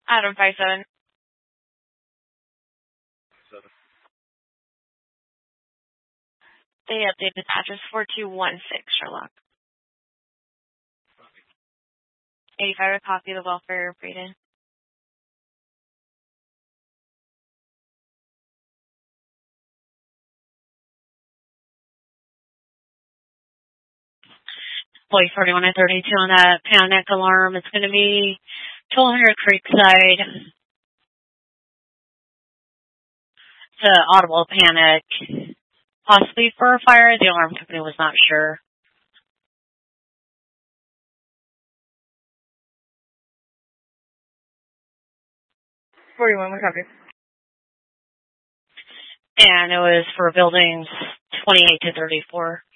Adam 57. They updated address 4216 Sherlock. 85 a copy of the welfare Braden. Boy 41 and 32 on that panic alarm. It's going to be 1200 Creekside. It's an audible panic. Possibly for a fire. The alarm company was not sure. What copy? And it was for buildings 28 to 34.